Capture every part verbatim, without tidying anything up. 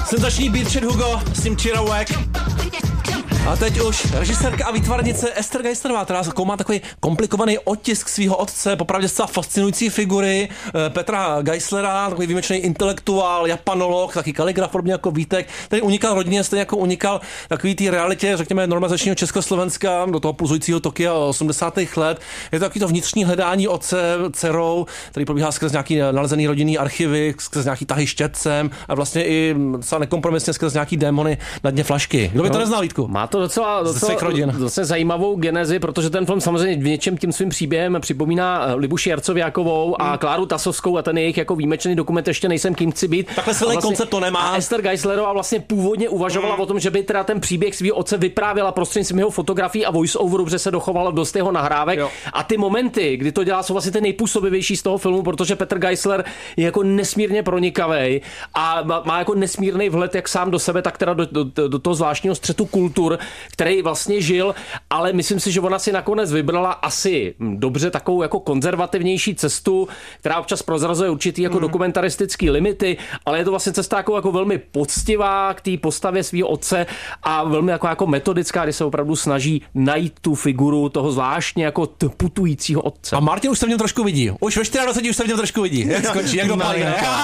Senzační Beat Hugo s tím Chirawak. A teď už režisérka a výtvarnice Esther Geislerová, která má takový komplikovaný otisk svého otce, popravdě zcela fascinující figury Petra Geislera, takový výjimečný intelektuál, japanolog, taky kaligraf, podobně jako Vítek, který unikal rodině, stejně jako unikal takový té realitě, řekněme, normalizačního Československa, do toho pulzujícího Tokia osmdesátých let. Je to takový to vnitřní hledání otce dcerou, který probíhá skrz nějaký nalezený rodinný archivy, skrz nějaký tahy štětcem a vlastně i docela nekompromisně skrz nějaký démony na dně flašky. Kdo by to no, neznal, Vítku? Má to docela, docela, docela zajímavou genezi, protože ten film samozřejmě v něčem tím svým příběhem připomíná Libuši Jarcověkovou a Kláru Tasovskou a ten jejich jako výjimečný dokument Ještě nejsem, kým chci být. Takhle silný vlastně, koncept to nemá. A Esther Geislerová vlastně původně uvažovala mm. o tom, že by teda ten příběh svého otce vyprávěla prostřednictvím jeho fotografií a voice-overu, protože se dochovala dost jeho nahrávek. Jo. A ty momenty, kdy to dělá, jsou vlastně ty nejpůsobivější z toho filmu, protože Petr Geisler je jako nesmírně pronikavý a má, má jako nesmírný vhled jak sám do sebe, tak teda do, do, do toho zvláštního střetu kultur, který vlastně žil, ale myslím si, že ona si nakonec vybrala asi dobře takovou jako konzervativnější cestu, která občas prozrazuje určitý jako mm. dokumentaristický limity, ale je to vlastně cesta jako, jako velmi poctivá k té postavě svého otce a velmi jako, jako metodická, kdy se opravdu snaží najít tu figuru toho zvláštně jako putujícího otce. A Martin už se v něm trošku vidí. Už ve dvacet čtyři už se v něm trošku vidí. Jak skončí, jak dopadne.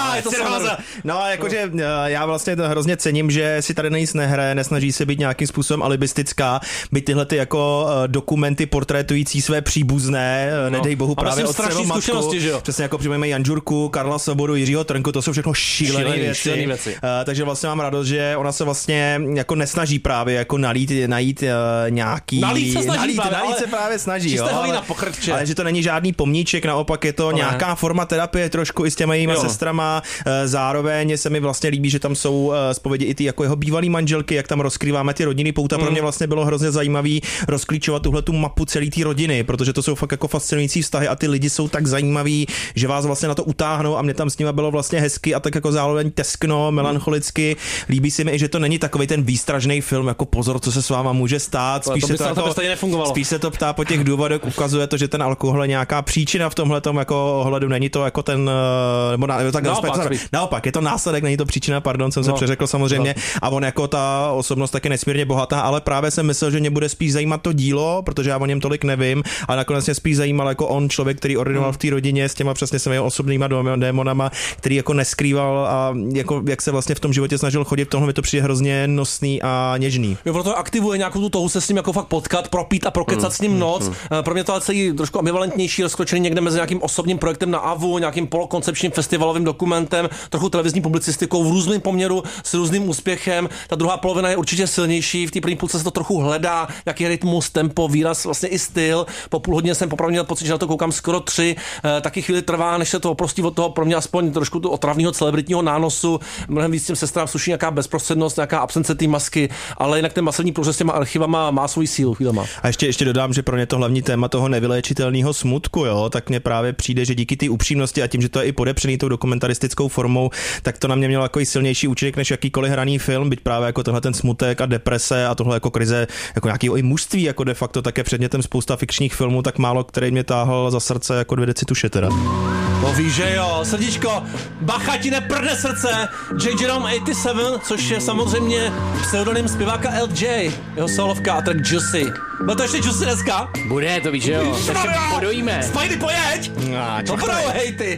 No, jakože já vlastně to hrozně cením, že si tady nic nehraje, nesnaží se být nějakým způsobem alibistická, byť tyhle ty jako dokumenty portrétující své příbuzné, no. nedej bohu právě od svého matku. Přesně jako připomínají Jan Žurku, Karla Svobodu, Jiřího Trnku, to jsou všechno šílené věci. Šílený věci. Uh, takže vlastně mám radost, že ona se vlastně jako nesnaží právě jako nalít, najít uh, nějaký... Nalít se snaží nalít, právě, nalít se právě snaží, jo, ale, ale že to není žádný pomníček, naopak je to ale nějaká forma terapie trošku i s těma jejíma jo. sestrama. Uh, zároveň se mi vlastně líbí, že tam jsou uh, zpovědi i ty jako jeho bývalý manželky, jak tam rozkrýváme ty rodinný pouta. Mm. Pro mě vlastně bylo hrozně zajímavý rozklíčovat tuhle tu mapu celé té rodiny, protože to jsou fakt jako fascinující vztahy a ty lidi jsou tak zajímaví, že vás vlastně na to utáhnou a mě tam s nima bylo vlastně hezky a tak jako zároveň teskno, melancholicky. Líbí se mi i, že to není takový ten výstražný film, jako pozor, co se s váma může stát. Spíš to se to, to jako, nefungovalo. Spíš se to ptá po těch důvodech, ukazuje to, že ten alkohol je nějaká příčina v tomhletom jako ohledu, není to jako ten nebo na, tak naopak, naopak, naopak, je to následek, není to příčina, pardon, jsem no. se přeřekl samozřejmě. No. A on jako ta osobnost taky nesmírně bohatá, ale právě jsem myslel, že mě bude spíš zajímat to dílo, protože já o něm tolik nevím, a nakonec mě spíš zajímal jako on, člověk, který ordinoval v té rodině s těma přesně svými osobnýma démonama, který jako neskrýval a jako jak se vlastně v tom životě snažil chodit, v tomhle mi to přijde hrozně nosný a něžný. Jo, proto aktivuje nějakou tu touhu se s ním jako fakt potkat, propít a prokecat mm, s ním noc. Mm, mm. Pro mě to je celý trošku ambivalentnější, rozkročený někde mezi nějakým osobním projektem na AVU, nějakým polokoncepčním festivalovým dokumentem, trochu televizní publicistikou v různém poměru s různým úspěchem. Ta druhá polovina je určitě silnější, v té první půlce se to trochu hledá, jaký rytmus, tempo, výraz, vlastně i styl. Po půl hodině jsem popravdě měl pocit, že na to koukám skoro tři. E, taky chvíli trvá, než se to oprostí od toho pro mě aspoň trošku tu otravného celebritního nánosu. Mnohem víc těm sestrám sluší nějaká bezprostřednost, nějaká absence té masky, ale jinak ten masivní průřez s těma archivama má svůj sílu chvílema. A ještě ještě dodám, že pro ně to hlavní téma toho nevyléčitelného smutku, jo, tak mně právě přijde, že díky té upřímnosti a tím, že to je i podepřený tou dokumentaristickou formou, tak to na mě mělo jako i silnější účinek než jakýkoliv hraný film, byť právě jako tenhle ten smutek a deprese a tohle jako krize, jako nějaký i mužství, jako de facto také předmětem spousta fikčních filmů, tak málo který mě táhl za srdce jako dvě deci tuše teda. To víš, že jo, srdíčko, bacha ti neprdne srdce, J. Jerome osmdesát sedm, což je samozřejmě pseudonym zpěváka L J, jeho solovka a track Juicy. Bylo to ještě Juicy dneska? Bude, to víš, že jo, takže podojíme. Spajdy, pojeď! No, to budou hejty.